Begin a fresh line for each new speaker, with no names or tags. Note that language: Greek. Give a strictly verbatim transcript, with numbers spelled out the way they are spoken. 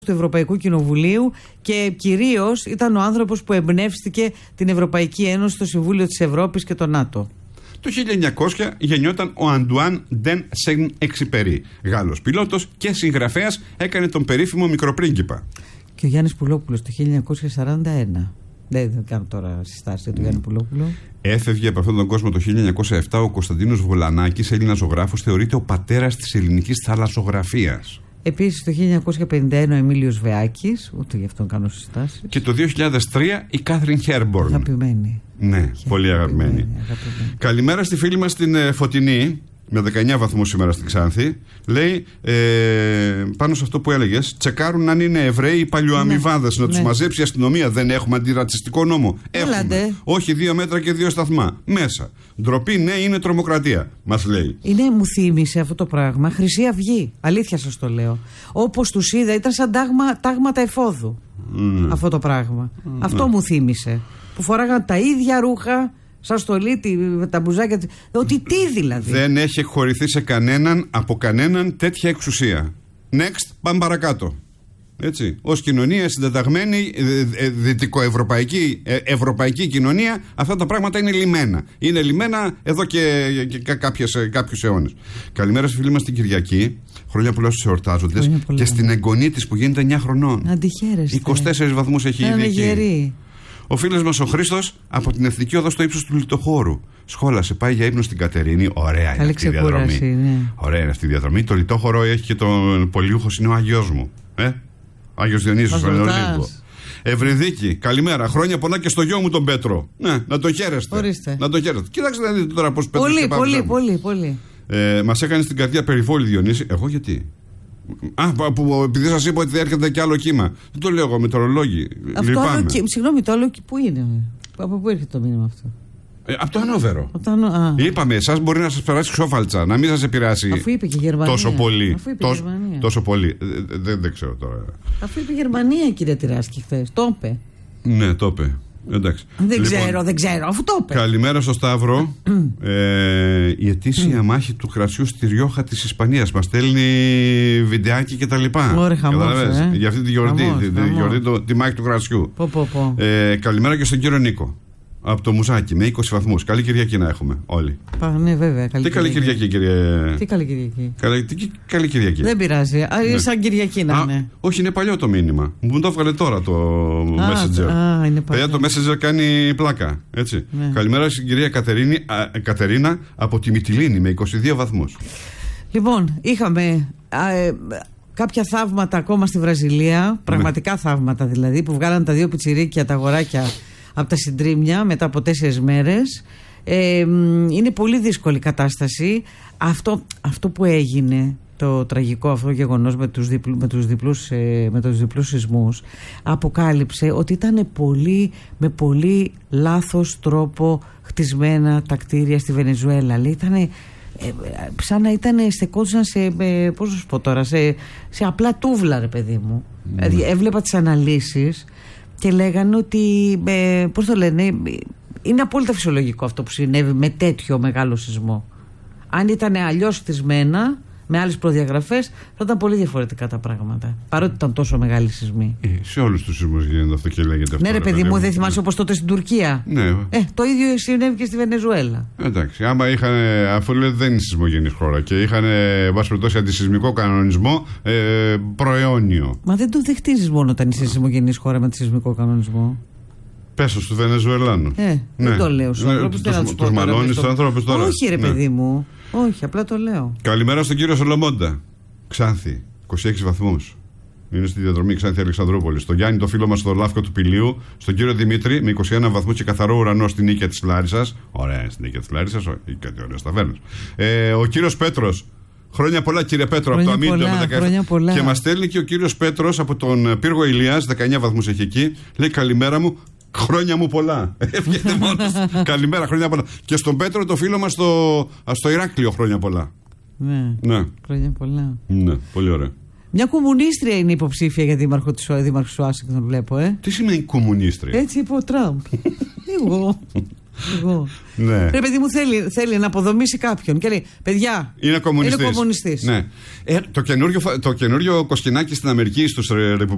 του Ευρωπαϊκού Κοινοβουλίου και κυρίως ήταν ο άνθρωπος που εμπνεύστηκε την Ευρωπαϊκή Ένωση, το Συμβούλιο της Ευρώπης και το ΝΑΤΟ.
Το χίλια εννιακόσια γεννιόταν ο Αντουάν Ντεν Σεν-Εξιπερί, Γάλλος πιλότος και συγγραφέας, έκανε τον περίφημο Μικροπρίγκιπα.
Και ο Γιάννης Πουλόπουλος το χίλια εννιακόσια σαράντα ένα. Δεν, δεν κάνω τώρα συστάσεις για τον Γιάννη Πουλόπουλο.
Έφευγε από αυτόν τον κόσμο το χίλια εννιακόσια επτά ο Κωνσταντίνος Βολανάκης, Έλληνας ζωγράφος, θεωρείται ο πατέρας της ελληνικής θαλασσογραφίας.
Επίσης το χίλια εννιακόσια πενήντα ένα ο Εμίλιος Βεάκης, ούτε γι' αυτόν κάνω συστάσεις.
Και το δύο χιλιάδες τρία η Κάθριν Χέρμπορν.
Αγαπημένη.
Ναι,
Χέρ,
πολύ αγαπημένη.
αγαπημένη.
Καλημέρα στη φίλη μας την ε, Φωτεινή, με δεκαεννιά βαθμούς σήμερα στην Ξάνθη. Λέει ε, πάνω σε αυτό που έλεγες, τσεκάρουν αν είναι Εβραίοι ή παλιοαμοιβάδες, ναι, να τους ναι. μαζέψει η αστυνομία. Δεν έχουμε αντιρατσιστικό νόμο. Έχουμε.
Έλατε.
Όχι δύο μέτρα και δύο σταθμά. Μέσα. Ντροπή, ναι, είναι τρομοκρατία, μας λέει.
Είναι, μου θύμισε αυτό το πράγμα Χρυσή Αυγή. Αλήθεια σας το λέω. Όπως τους είδα, ήταν σαν τάγμα, τάγματα εφόδου. Mm. Αυτό το πράγμα. Mm. Αυτό mm. μου θύμισε. Που φοράγαν τα ίδια ρούχα. Σαν στολίτη με τα μπουζάκια. Ότι τι δηλαδή.
Δεν έχει εκχωρηθεί σε κανέναν, από κανέναν, τέτοια εξουσία. Next, πάμε παρακάτω. Έτσι. Ως κοινωνία συντεταγμένη, δυτικοευρωπαϊκή ευρωπαϊκή κοινωνία, αυτά τα πράγματα είναι λιμένα. Είναι λιμένα εδώ και, και κάποιες, κάποιους αιώνες. Καλημέρα στη φίλη μας την Κυριακή. Χρόνια πολλά στους εορτάζοντες. Και στην εγγονή της που γίνεται εννιά χρονών.
Αντιχαίρεστε.
είκοσι τέσσερις βαθμούς έχει ήδη εκεί. Ο φίλος μας ο Χρήστος από την Εθνική Οδό στο ύψος του Λιτοχώρου. Σχόλασε, πάει για ύπνο στην Κατερίνη. Ωραία είναι αυτή η διαδρομή. Ναι. Ωραία είναι αυτή η διαδρομή. Το Λιτόχωρο έχει και τον πολιούχος, είναι ο Άγιος μου. Ε? Ο Άγιος Διονύσιος στον Ολύμπο. Ευρυδίκη, καλημέρα. Χρόνια πολλά και στο γιο μου τον Πέτρο. Ναι, να τον χαίρεστε.
Ορίστε.
Να τον χαίρεστε. Κοιτάξτε να δείτε τώρα πώς πέτρος.
Πολύ, πολύ, πολύ, πολύ.
Ε, μας έκανε στην καρδιά περιβόλη Διονύση. Εγώ γιατί. Α, που, επειδή σας είπα ότι έρχεται κι άλλο κύμα. Δεν το λέω εγώ με το ρολόγι.
Αυτό άλλο κύμα. Συγγνώμη, το άλλο πού είναι. Από πού έρχεται το μήνυμα αυτό.
Ε, από το Ανόβερο.
Από το ανώ...
Είπαμε, εσάς μπορεί να σας περάσει ξόφαλτσα, να μην σας επηρεάσει.
Αφού είπε και η Γερμανία.
Τόσο πολύ.
Αφού είπε
τόσο,
Γερμανία.
τόσο πολύ. Δεν, δεν, δεν ξέρω τώρα.
Αφού είπε η Γερμανία, κύριε Τυράσκη, χθες. Το είπε.
Ναι, το είπε. Εντάξει.
Δεν
λοιπόν,
ξέρω, δεν ξέρω, αφού το είπε.
Καλημέρα στο Σταύρο. ε, η ετήσια μάχη του κρασιού στη Ριόχα της Ισπανίας. Μας στέλνει βιντεάκι και τα λοιπά.
Ωραία, χαμός, ε.
Για αυτή τη γιορτή,
χαμός,
τη, τη,
χαμός.
γιορτή το, τη μάχη του κρασιού.
Πω, πω, πω.
Ε, καλημέρα και στον κύριο Νίκο. Από το Μουζάκι με είκοσι βαθμούς. Καλή Κυριακή να έχουμε όλοι.
Πα, ναι, βέβαια. Καλή
τι καλή Κυριακή, κύριε.
Τι καλή Κυριακή.
Καλή, τι, καλή Κυριακή.
Δεν πειράζει. Α, ναι. Σαν Κυριακή να είναι.
Όχι, είναι παλιό το μήνυμα. Μου το έβγαλε τώρα το
α,
Messenger.
Α, είναι παλιό.
Παιδιά, το Messenger κάνει πλάκα. Έτσι. Ναι. Καλημέρα στην κυρία Κατερίνη, α, Κατερίνα από τη Μυτιλήνη με είκοσι δύο βαθμούς.
Λοιπόν, είχαμε. Α, ε, κάποια θαύματα ακόμα στη Βραζιλία. Πραγματικά ναι. θαύματα δηλαδή. Που βγάλαν τα δύο πιτσιρίκια, τα αγοράκια από τα συντρίμμια μετά από τέσσερις μέρες. Ε, είναι πολύ δύσκολη κατάσταση. Αυτό, αυτό που έγινε, το τραγικό αυτό γεγονός με τους, διπλού, με τους, διπλούς, ε, με τους διπλούς σεισμούς, αποκάλυψε ότι ήταν πολύ, με πολύ λάθος τρόπο χτισμένα τα κτίρια στη Βενεζουέλα. Λέει, ήτανε, ε, σαν να ήταν στεκόντουσαν σε, ε, πώς σου πω τώρα, σε, σε απλά τούβλα, ρε παιδί μου. Mm. Δηλαδή έβλεπα τις αναλύσεις και λέγανε ότι, ε, πώς το λένε, είναι απόλυτα φυσιολογικό αυτό που συνέβη με τέτοιο μεγάλο σεισμό. Αν ήταν αλλιώς χτισμένα, με άλλες προδιαγραφές, θα ήταν πολύ διαφορετικά τα πράγματα. Παρότι ήταν τόσο μεγάλη σεισμή.
Ε, σε όλους τους σεισμούς γίνεται αυτό και λέγεται αυτό.
Ναι, ρε παιδί μου, δεν θυμάσαι όπως τότε στην Τουρκία.
Ναι.
Ε, το ίδιο συνέβη και στη Βενεζουέλα.
Εντάξει, άμα είχαν, αφού λέει δεν είναι σεισμογενής χώρα και είχαν, βάση περιπτώσει, αντισεισμικό κανονισμό ε, προαιώνιο.
Μα δεν το δεχτίζεις μόνο όταν είσαι σεισμογενής χώρα με αντισεισμικό κανονισμό.
Πέσω στου Βενεζουελάνου.
Ε, ναι. Δεν το λέω στους ανθρώπους.
Τους μαλώνεις στους ανθρώπους τώρα.
Όχι, ρε
ναι.
παιδί μου. Όχι, απλά το λέω.
Καλημέρα στον κύριο Σολομόντα. Ξάνθη, είκοσι έξι βαθμούς. Είναι στη διαδρομή Ξάνθη Αλεξανδρούπολη. Στον Γιάννη, το φίλο μας στο Λάφκο του Πηλίου. Στον κύριο Δημήτρη, με είκοσι ένα βαθμούς και καθαρό ουρανό στην Νίκαια της Λάρισσας. Ωραία, στην Νίκαια της Λάρισσας. Ή κάτι ωραίο ταβέρνας. Ε, ο κύριος Πέτρος. Χρόνια πολλά, κύριε Πέτρο, χρόνια από το Αμύντιο με δεκαεπτά. Και μας στέλνει και ο κύριος Πέτρος από τον Πύργο Ηλίας, δεκαεννιά βαθμούς έχει εκεί. Λέει καλημέρα μου. Χρόνια μου πολλά. Εύχεται μόνος. Καλημέρα, χρόνια πολλά. Και στον Πέτρο, το φίλο μας στο, στο Ηράκλειο, χρόνια πολλά.
Ναι.
ναι.
Χρόνια πολλά.
Ναι, πολύ ωραία.
Μια κομμουνίστρια είναι υποψήφια για δήμαρχο της Ουάσιγκτον, βλέπω, ε.
Τι σημαίνει κομμουνίστρια?
Έτσι είπε ο Τραμπ. Εγώ. Εγώ.
Ναι.
Ρε παιδί μου, θέλει, θέλει να αποδομήσει κάποιον και λέει: παιδιά,
είναι κομμουνιστής.
Είναι κομμουνιστής.
Ναι. Ε, το καινούριο, το καινούριο κοσκινάκι στην Αμερική στους ρεπουμπλικανούς